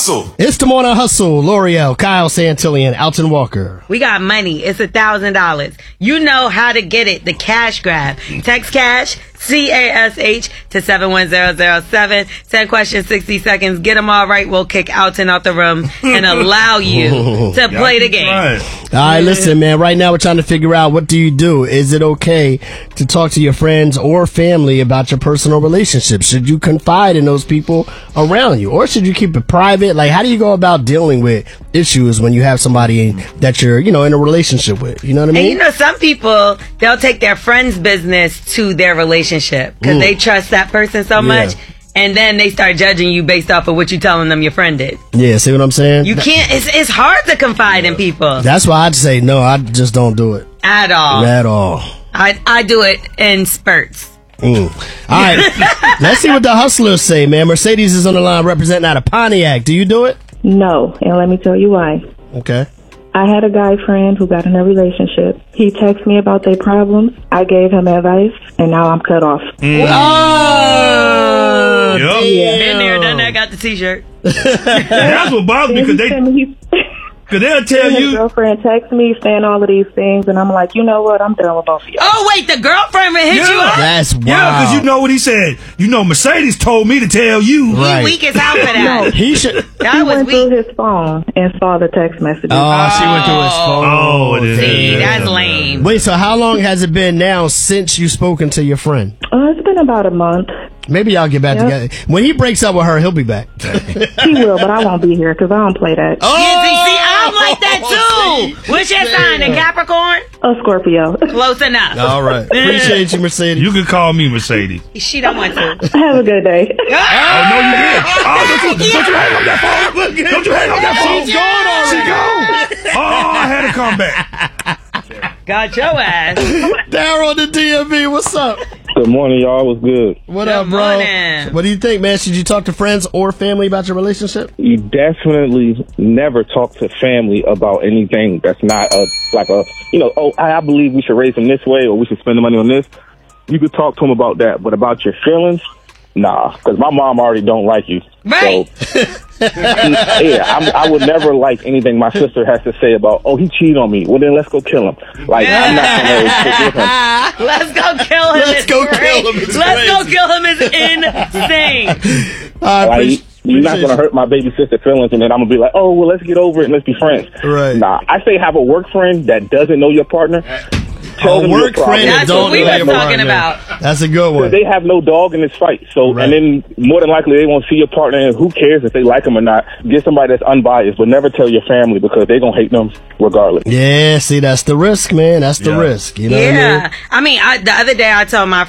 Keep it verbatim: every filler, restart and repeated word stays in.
Hustle. It's the Morning Hustle. L'Oreal, Kyle Santillan, Alton Walker. We got money. It's a thousand dollars. You know how to get it. The cash grab. Text cash, C A S H, to seven one zero zero seven. ten questions, sixty seconds. Get them all right. We'll kick Alton out the room and allow you to play the game. Right. All right, listen, man. Right now we're trying to figure out, what do you do? Is it okay to talk to your friends or family about your personal relationships? Should you confide in those people around you, or should you keep it private? Like, how do you go about dealing with issues when you have somebody that you're, you know, in a relationship with? You know what I mean? And you know, some people, they'll take their friend's business to their relationship because Mm. they trust that person so Yeah. much. And then they start judging you based off of what you telling them your friend did. Yeah, see what I'm saying? You can't, it's, it's hard to confide in people. That's why I'd say no, I just don't do it. At all. At all. I, I do it in spurts. Mm. All right, let's see what the hustlers say, man. Mercedes is on the line representing out of Pontiac. Do you do it? No, and let me tell you why. Okay. I had a guy friend who got in a relationship. He texted me about their problems. I gave him advice, and now I'm cut off. Mm. Oh, Yup. Yeah. Been there, done that, got the t-shirt. That's what bothers me, because they, He- cause they'll tell his you. girlfriend texts me saying all of these things, and I'm like, you know what? I'm done with both of you. Oh, wait, the girlfriend hit Yeah. you up? That's wild. Yeah, because you know what he said. You know, Mercedes told me to tell you. Right. He weak as hell for that. He should. That He was went weak. through his phone and saw the text messages. Oh, she went through his phone. Oh, it is. See, Yeah. that's lame. Wait, so how long has it been now since you've spoken to your friend? Uh, it's been about a month. Maybe y'all get back Yep. together. When he breaks up with her, he'll be back. He will, but I won't be here because I don't play that. Oh, Yeah, see, see, I'm like that too. What's your sign? A Capricorn? A Scorpio. Close enough. All right. Appreciate you, Mercedes. You can call me Mercedes. She don't want to. Have a good day. Oh, no, you did. Oh, don't you, don't you hang up that phone. Don't you hang up that phone. She's gone already. She gone. Oh, I had to come back. Got your ass. Daryl on the D M V, what's up? Good morning, y'all. What's good? What Good up, bro? morning. What do you think, man? Should you talk to friends or family about your relationship? You definitely never talk to family about anything that's not a like a you know. Oh, I I believe we should raise them this way, or we should spend the money on this. You could talk to them about that, but about your feelings, nah. Because my mom already don't like you. Right. So, yeah, I'm, I would never like anything my sister has to say about. Oh, he cheated on me. Well, then let's go kill him. Like I'm not gonna forgive him. Let's go kill him. Let's It's go great. kill him. It's Let's go crazy. kill him. It's insane. I Like, appreciate, you're not appreciate gonna hurt my baby sister feelings, and then I'm gonna be like, oh, well, let's get over it and let's be friends. Right. Nah, I say have a work friend that doesn't know your partner. Tell A them your work problem. friend that That's don't what we know were your talking partner. about. That's a good one. They have no dog in this fight. So, Right. and then more than likely they won't see your partner, and who cares if they like them or not? Get somebody that's unbiased, but never tell your family because they're gonna hate them regardless. Yeah, see, that's the risk, man. That's the Yeah. risk. You know what I mean? Yeah. I mean, I, the other day I told my